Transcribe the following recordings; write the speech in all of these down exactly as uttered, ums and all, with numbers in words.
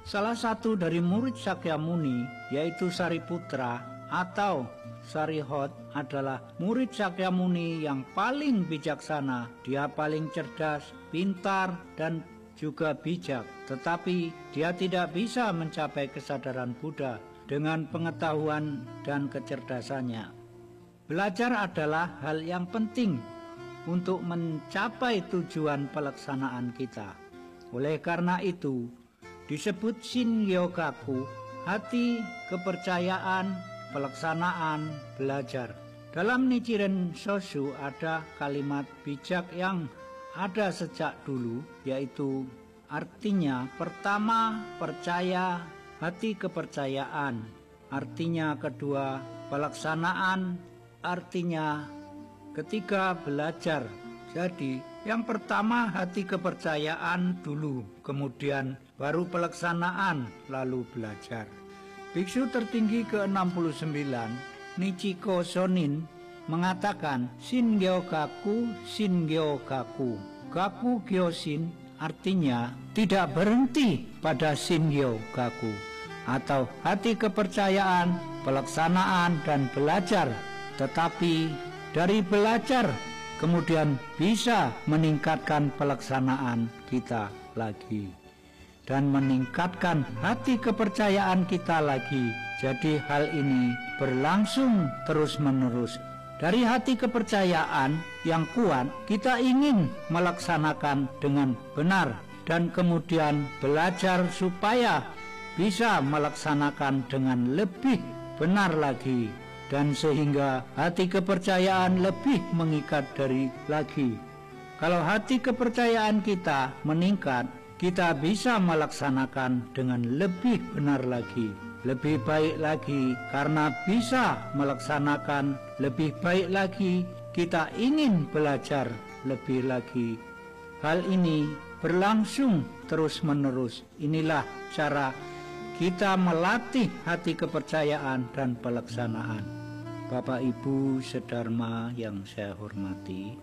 Salah satu dari murid Sakyamuni, yaitu Sariputra atau Sarihot, adalah murid Sakyamuni yang paling bijaksana. Dia paling cerdas, pintar, dan juga bijak. Tetapi dia tidak bisa mencapai kesadaran Buddha dengan pengetahuan dan kecerdasannya. Belajar adalah hal yang penting untuk mencapai tujuan pelaksanaan kita. Oleh karena itu, disebut Shin-Gyogaku, hati, kepercayaan, pelaksanaan, belajar. Dalam Nichiren Shoshu ada kalimat bijak yang ada sejak dulu, yaitu artinya pertama percaya, hati kepercayaan. Artinya kedua pelaksanaan, artinya ketiga belajar. Jadi yang pertama hati kepercayaan dulu, kemudian baru pelaksanaan, lalu belajar. Biksu tertinggi ke enam puluh sembilan, Nichiko Shonin, mengatakan Shin-Gyogaku, Shin-Gyogaku. Gaku Gyoshin artinya tidak berhenti pada Shin-Gyogaku, atau hati kepercayaan, pelaksanaan, dan belajar. Tetapi dari belajar kemudian bisa meningkatkan pelaksanaan kita lagi dan meningkatkan hati kepercayaan kita lagi. Jadi hal ini berlangsung terus-menerus. Dari hati kepercayaan yang kuat, kita ingin melaksanakan dengan benar dan kemudian belajar supaya bisa melaksanakan dengan lebih benar lagi, dan sehingga hati kepercayaan lebih mengikat dari lagi. Kalau hati kepercayaan kita meningkat, kita bisa melaksanakan dengan lebih benar lagi, lebih baik lagi. Karena bisa melaksanakan lebih baik lagi, kita ingin belajar lebih lagi. Hal ini berlangsung terus-menerus. Inilah cara kita melatih hati kepercayaan dan pelaksanaan. Bapak Ibu sedharma yang saya hormati,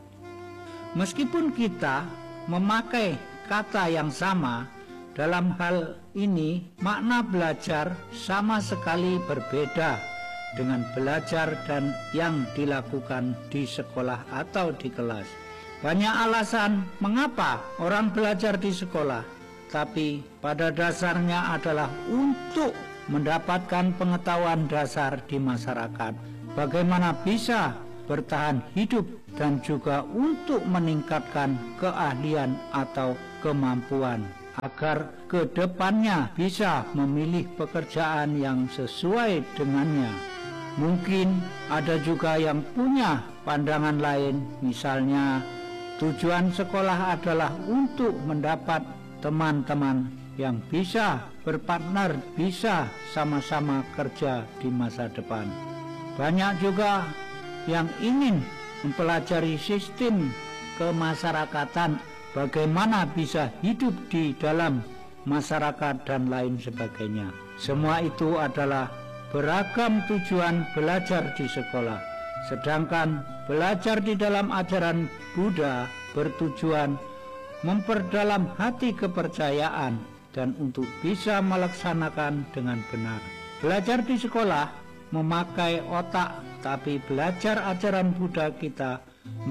meskipun kita memakai kata yang sama, dalam hal ini makna belajar sama sekali berbeda dengan belajar dan yang dilakukan di sekolah atau di kelas. Banyak alasan mengapa orang belajar di sekolah, tapi pada dasarnya adalah untuk mendapatkan pengetahuan dasar di masyarakat, bagaimana bisa bertahan hidup, dan juga untuk meningkatkan keahlian atau kemampuan agar ke depannya bisa memilih pekerjaan yang sesuai dengannya. Mungkin ada juga yang punya pandangan lain, misalnya tujuan sekolah adalah untuk mendapat teman-teman yang bisa berpartner, bisa sama-sama kerja di masa depan. Banyak juga yang ingin mempelajari sistem kemasyarakatan, bagaimana bisa hidup di dalam masyarakat dan lain sebagainya. Semua itu adalah beragam tujuan belajar di sekolah. Sedangkan belajar di dalam ajaran Buddha bertujuan memperdalam hati kepercayaan dan untuk bisa melaksanakan dengan benar. Belajar di sekolah memakai otak, tapi belajar ajaran Buddha kita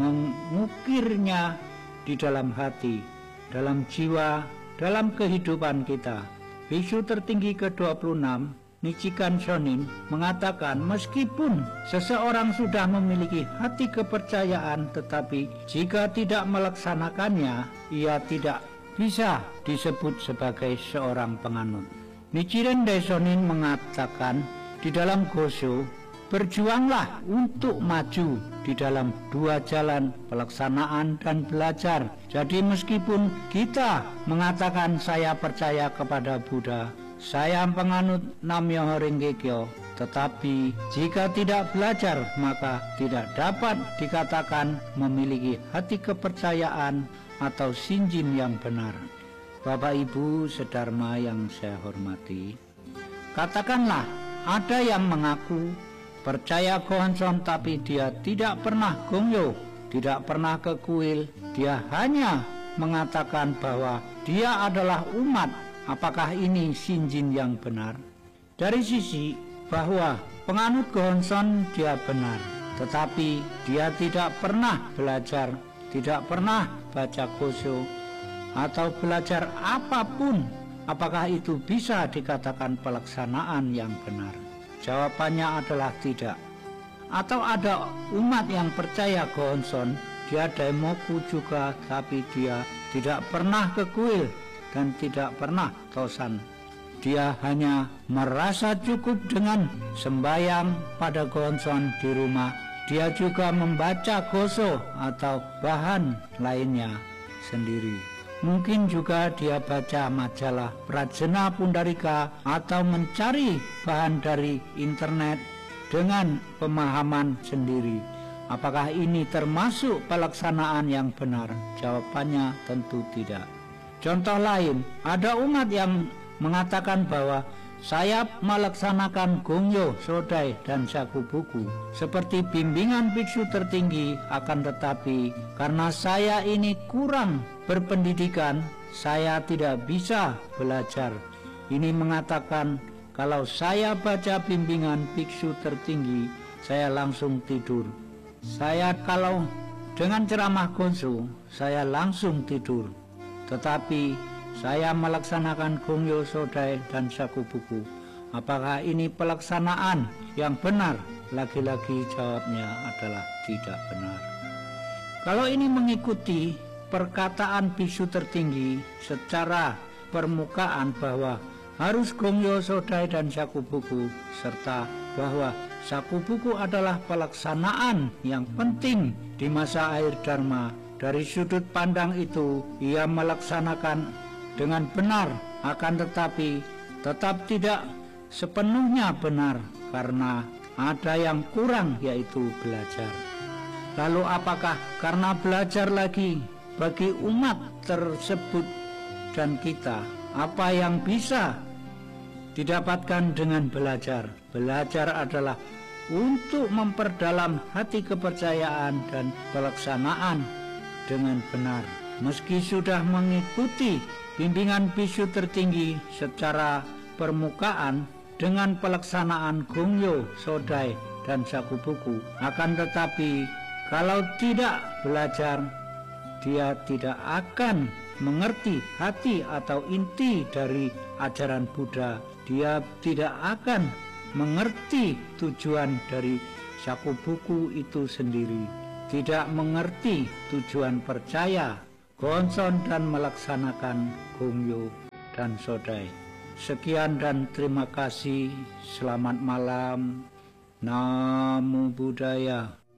mengukirnya di dalam hati, dalam jiwa, dalam kehidupan kita. Biksu tertinggi ke dua puluh enam, Nichikan Shonin, mengatakan meskipun seseorang sudah memiliki hati kepercayaan, tetapi jika tidak melaksanakannya, ia tidak bisa disebut sebagai seorang penganut. Nichiren Daishonin mengatakan di dalam Gosho, berjuanglah untuk maju di dalam dua jalan, pelaksanaan dan belajar. Jadi meskipun kita mengatakan saya percaya kepada Buddha, saya penganut Nam-myoho Renge Kyo, tetapi jika tidak belajar maka tidak dapat dikatakan memiliki hati kepercayaan atau shinjin yang benar. Bapak Ibu sedharma yang saya hormati, katakanlah ada yang mengaku percaya Gohonson tapi dia tidak pernah gongyo, tidak pernah ke kuil. Dia hanya mengatakan bahwa dia adalah umat Apakah ini Shinjin yang benar? Dari sisi bahwa penganut Gohonson dia benar, tetapi dia tidak pernah belajar, tidak pernah baca Goso atau belajar apapun. Apakah itu bisa dikatakan pelaksanaan yang benar? Jawabannya adalah tidak. Atau ada umat yang percaya Gohonson, dia daimoku juga, tapi dia tidak pernah ke kuil dan tidak pernah tosan. Dia hanya merasa cukup dengan sembahyang pada Gohonson di rumah. Dia juga membaca Goso atau bahan lainnya sendiri. Mungkin juga dia baca majalah Prajna Pundarika atau mencari bahan dari internet dengan pemahaman sendiri. Apakah ini termasuk pelaksanaan yang benar? Jawabannya tentu tidak. Contoh lain, ada umat yang mengatakan bahwa saya melaksanakan Gongyo, Sodai, dan Shakubuku seperti bimbingan biksu tertinggi, akan tetapi karena saya ini kurang berpendidikan, saya tidak bisa belajar. Ini mengatakan kalau saya baca bimbingan biksu tertinggi, saya langsung tidur. Saya kalau dengan ceramah Goso, saya langsung tidur. Tetapi saya melaksanakan Gongyo, Sodai, dan Shakubuku. Apakah ini pelaksanaan yang benar? Lagi-lagi jawabnya adalah tidak benar. Kalau ini mengikuti perkataan biksu tertinggi secara permukaan bahwa harus Gongyo, Sodai, dan Shakubuku, serta bahwa Shakubuku adalah pelaksanaan yang penting di masa akhir Dharma. Dari sudut pandang itu, ia melaksanakan dengan benar, akan tetapi tetap tidak sepenuhnya benar karena ada yang kurang, yaitu belajar. Lalu apakah karena belajar lagi bagi umat tersebut dan kita, apa yang bisa didapatkan dengan belajar? Belajar adalah untuk memperdalam hati kepercayaan dan pelaksanaan dengan benar. Meski sudah mengikuti bimbingan biksu tertinggi secara permukaan dengan pelaksanaan Gongyo, Sodai, dan Shakubuku, akan tetapi kalau tidak belajar, dia tidak akan mengerti hati atau inti dari ajaran Buddha. Dia tidak akan mengerti tujuan dari Shakubuku itu sendiri, tidak mengerti tujuan percaya Gohonson dan melaksanakan Gongyo dan Sodai. Sekian dan terima kasih. Selamat malam. Namo Buddhaya.